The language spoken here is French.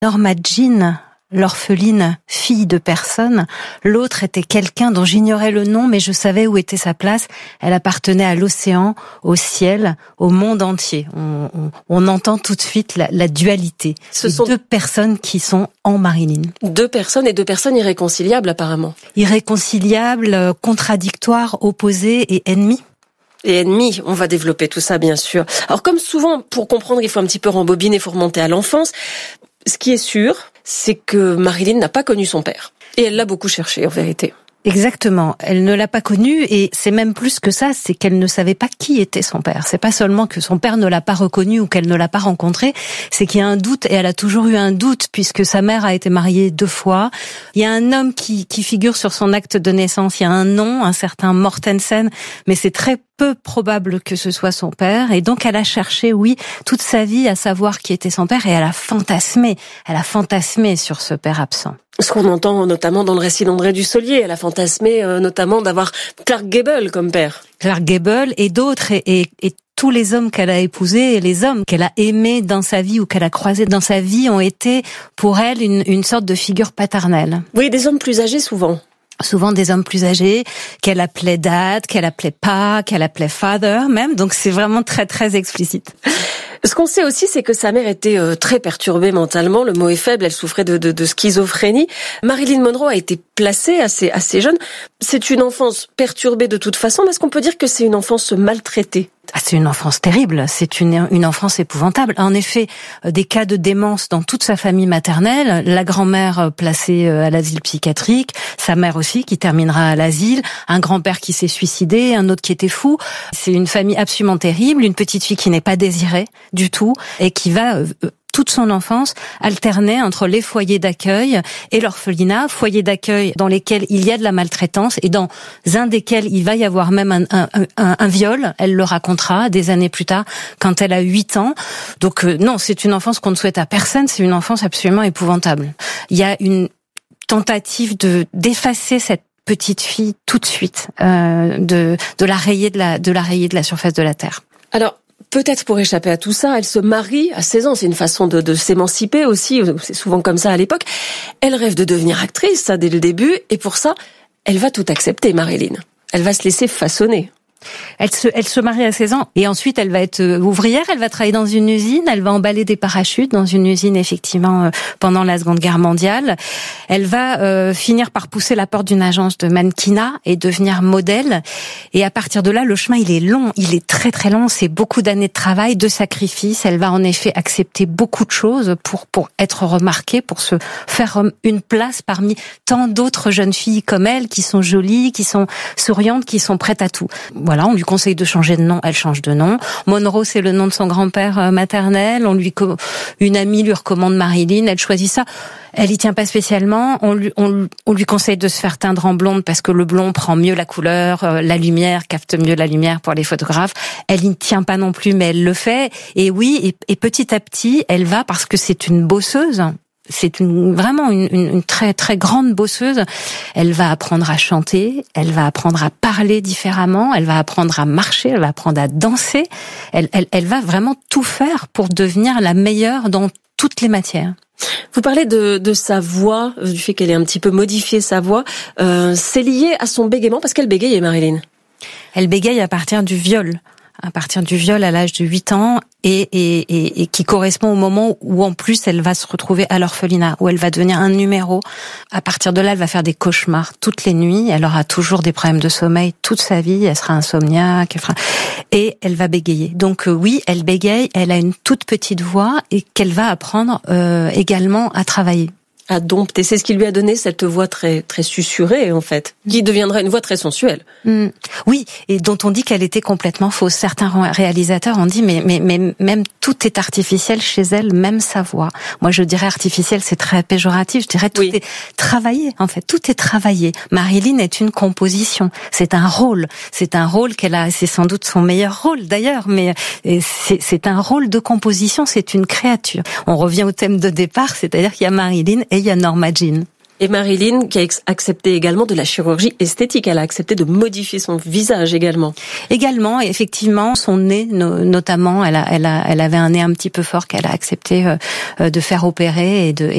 Norma Jean, l'orpheline fille de personne, l'autre était quelqu'un dont j'ignorais le nom, mais je savais où était sa place. Elle appartenait à l'océan, au ciel, au monde entier. On entend tout de suite la dualité. Ce sont deux personnes qui sont en Marilyn. Deux personnes irréconciliables apparemment. Irréconciliables, contradictoires, opposées et ennemies. Et ennemis, on va développer tout ça bien sûr. Alors comme souvent, pour comprendre, il faut un petit peu rembobiner, il faut remonter à l'enfance. Ce qui est sûr, c'est que Marilyn n'a pas connu son père. Et elle l'a beaucoup cherché, en vérité. Exactement. Elle ne l'a pas connu et c'est même plus que ça, c'est qu'elle ne savait pas qui était son père. C'est pas seulement que son père ne l'a pas reconnu ou qu'elle ne l'a pas rencontré, c'est qu'il y a un doute et elle a toujours eu un doute puisque sa mère a été mariée 2 fois. Il y a un homme qui figure sur son acte de naissance, il y a un nom, un certain Mortensen, mais c'est très peu probable que ce soit son père et donc elle a cherché, oui, toute sa vie à savoir qui était son père et elle a fantasmé sur ce père absent. Ce qu'on entend notamment dans le récit d'André Dussolier, elle a fantasmé notamment d'avoir Clark Gable comme père. Clark Gable et d'autres et tous les hommes qu'elle a épousés et les hommes qu'elle a aimés dans sa vie ou qu'elle a croisés dans sa vie ont été pour elle une sorte de figure paternelle. Oui, des hommes plus âgés souvent des hommes plus âgés, qu'elle appelait dad, qu'elle appelait pa, qu'elle appelait father même, donc c'est vraiment très très explicite. Ce qu'on sait aussi, c'est que sa mère était très perturbée mentalement, le mot est faible, elle souffrait de schizophrénie. Marilyn Monroe a été placée assez jeune. C'est une enfance perturbée de toute façon, mais est-ce qu'on peut dire que c'est une enfance maltraitée ? C'est une enfance terrible, c'est une enfance épouvantable. En effet, des cas de démence dans toute sa famille maternelle, la grand-mère placée à l'asile psychiatrique, sa mère aussi qui terminera à l'asile, un grand-père qui s'est suicidé, un autre qui était fou. C'est une famille absolument terrible, une petite fille qui n'est pas désirée du tout et qui va toute son enfance alterner entre les foyers d'accueil et l'orphelinat, foyers d'accueil dans lesquels il y a de la maltraitance et dans un desquels il va y avoir même un viol, elle le racontera des années plus tard quand elle a 8 ans. Donc non, c'est une enfance qu'on ne souhaite à personne, c'est une enfance absolument épouvantable. Il y a une tentative d'effacer cette petite fille tout de suite, de la rayer de la surface de la terre. Alors, peut-être pour échapper à tout ça, elle se marie à 16 ans. C'est une façon de s'émanciper aussi. C'est souvent comme ça à l'époque. Elle rêve de devenir actrice, ça, dès le début. Et pour ça, elle va tout accepter, Marilyn. Elle va se laisser façonner. Elle se marie à 16 ans et ensuite elle va être ouvrière, elle va travailler dans une usine, elle va emballer des parachutes dans une usine effectivement pendant la Seconde Guerre mondiale. Elle va finir par pousser la porte d'une agence de mannequinat et devenir modèle. Et à partir de là, le chemin il est long, il est très très long, c'est beaucoup d'années de travail, de sacrifices. Elle va en effet accepter beaucoup de choses pour être remarquée, pour se faire une place parmi tant d'autres jeunes filles comme elle qui sont jolies, qui sont souriantes, qui sont prêtes à tout. Voilà, on lui conseille de changer de nom, elle change de nom. Monroe, c'est le nom de son grand-père maternel. Une amie lui recommande Marilyn, elle choisit ça. Elle y tient pas spécialement. On lui conseille de se faire teindre en blonde parce que le blond prend mieux la couleur, la lumière, capte mieux la lumière pour les photographes. Elle y tient pas non plus, mais elle le fait. Et oui, et petit à petit, elle va, parce que c'est une bosseuse. C'est vraiment une très très grande bosseuse. Elle va apprendre à chanter, elle va apprendre à parler différemment, elle va apprendre à marcher, elle va apprendre à danser. Elle va vraiment tout faire pour devenir la meilleure dans toutes les matières. Vous parlez de sa voix, du fait qu'elle ait un petit peu modifié sa voix. C'est lié à son bégaiement, parce qu'elle bégayait, Marilyn. Elle bégaye à partir du viol à l'âge de 8 ans et qui correspond au moment où en plus elle va se retrouver à l'orphelinat, où elle va devenir un numéro. À partir de là, elle va faire des cauchemars toutes les nuits, elle aura toujours des problèmes de sommeil toute sa vie, elle sera insomniaque, et elle va bégayer. Donc oui, elle bégaye, elle a une toute petite voix et qu'elle va apprendre également à travailler. À dompter, c'est ce qui lui a donné cette voix très très susurrée en fait, qui deviendra une voix très sensuelle. Oui, et dont on dit qu'elle était complètement fausse. Certains réalisateurs ont dit mais même tout est artificiel chez elle, même sa voix. Moi je dirais artificiel, c'est très péjoratif. Je dirais tout est travaillé en fait, tout est travaillé. Marilyn est une composition, c'est un rôle qu'elle a. C'est sans doute son meilleur rôle d'ailleurs, mais c'est un rôle de composition, c'est une créature. On revient au thème de départ, c'est-à-dire qu'il y a Marilyn et il y a Norma Jean. Et Marilyn qui a accepté également de la chirurgie esthétique, elle a accepté de modifier son visage également. Également, effectivement, son nez notamment, elle avait un nez un petit peu fort qu'elle a accepté de faire opérer et